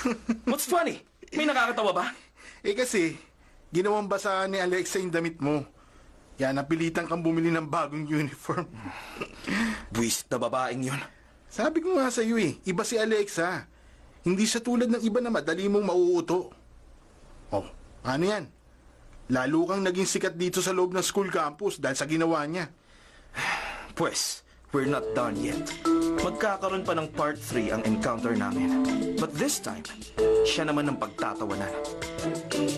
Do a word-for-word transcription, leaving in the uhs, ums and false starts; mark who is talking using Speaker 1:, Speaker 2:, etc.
Speaker 1: What's funny? May nakakatawa ba?
Speaker 2: Eh kasi, ginawang basa ni Alexa yung damit mo. Kaya napilitan kang bumili ng bagong uniform.
Speaker 1: Buwisit na babaeng yun.
Speaker 2: Sabi ko nga sa'yo eh, iba si Alexa. Hindi siya tulad ng iba na madali mong mauuto. Oh, ano yan? Lalo kang naging sikat dito sa loob ng school campus dahil sa ginawa niya.
Speaker 1: Pues, we're not done yet. Magkakaroon pa ng part three ang encounter namin. But this time, siya naman ang pagtatawanan.